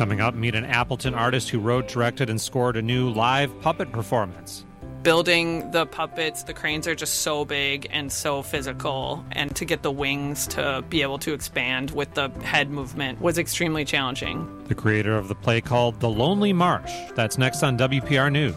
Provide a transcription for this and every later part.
Coming up, meet an Appleton artist who wrote, directed, and scored a new live puppet performance. Building the puppets, the cranes are just so big and so physical, and to get the wings to be able to expand with the head movement was extremely challenging. The creator of the play called The Lonely Marsh. That's next on WPR News.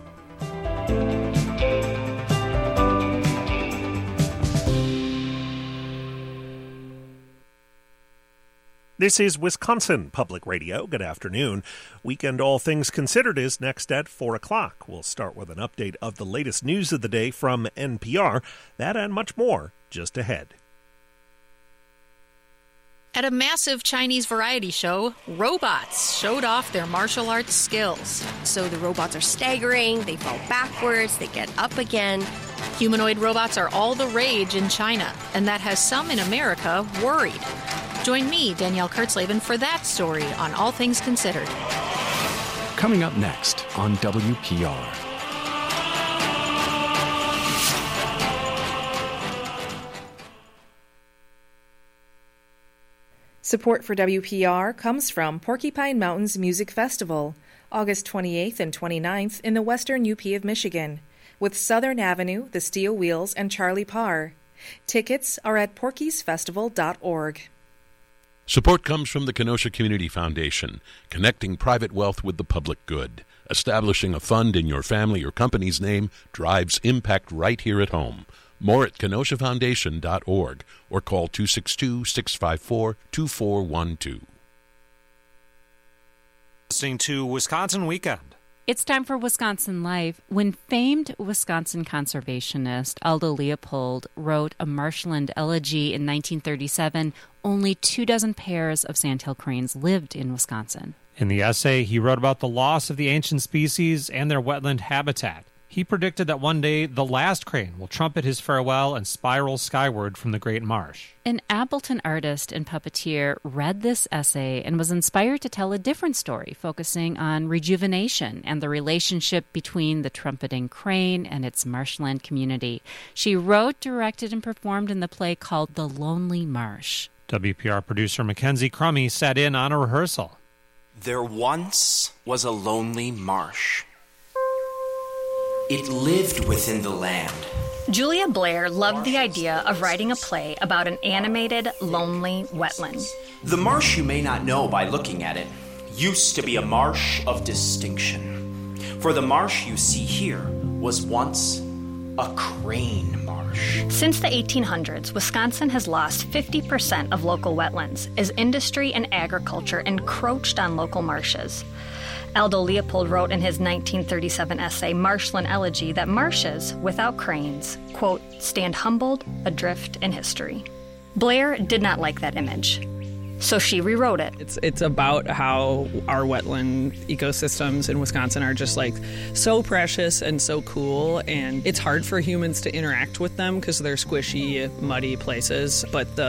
This is Wisconsin Public Radio. Good afternoon. Weekend All Things Considered is next at 4 o'clock. We'll start with an update of the latest news of the day from NPR. That and much more just ahead. At a massive Chinese variety show, robots showed off their martial arts skills. So the robots are staggering, they fall backwards, they get up again. Humanoid robots are all the rage in China, and that has some in America worried. Join me, Danielle Kurtzleben, for that story on All Things Considered. Coming up next on WPR. Support for WPR comes from Porcupine Mountains Music Festival, August 28th and 29th in the western UP of Michigan, with Southern Avenue, the Steel Wheels, and Charlie Parr. Tickets are at porkiesfestival.org. Support comes from the Kenosha Community Foundation, connecting private wealth with the public good. Establishing a fund in your family or company's name drives impact right here at home. More at kenoshafoundation.org or call 262-654-2412. Listening to Wisconsin Weekend. It's time for Wisconsin Live. When famed Wisconsin conservationist Aldo Leopold wrote a marshland elegy in 1937, only 24 pairs of sandhill cranes lived in Wisconsin. In the essay, he wrote about the loss of the ancient species and their wetland habitat. He predicted that one day the last crane will trumpet his farewell and spiral skyward from the Great Marsh. An Appleton artist and puppeteer read this essay and was inspired to tell a different story, focusing on rejuvenation and the relationship between the trumpeting crane and its marshland community. She wrote, directed, and performed in the play called The Lonely Marsh. WPR producer Mackenzie Crummy sat in on a rehearsal. There once was a lonely marsh. It lived within the land. Julia Blair loved the idea of writing a play about an animated, lonely wetland. The marsh, you may not know by looking at it, used to be a marsh of distinction. For the marsh you see here was once a crane marsh. Since the 1800s, Wisconsin has lost 50% of local wetlands as industry and agriculture encroached on local marshes. Aldo Leopold wrote in his 1937 essay, Marshland Elegy, that marshes, without cranes, quote, stand humbled, adrift in history. Blair did not like that image, so she rewrote it. It's about how our wetland ecosystems in Wisconsin are just like so precious and so cool, and it's hard for humans to interact with them because they're squishy, muddy places, but the